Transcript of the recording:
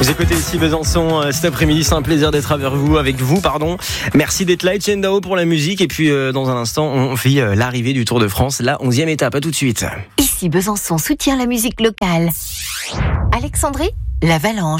Vous écoutez ici Besançon cet après-midi, c'est un plaisir d'être avec vous. Merci d'être là, Etienne Dao pour la musique. Et puis dans un instant, on fait l'arrivée du Tour de France, la 11e étape. À tout de suite. Ici Besançon soutient la musique locale. Alexandrie, l'Avalanche.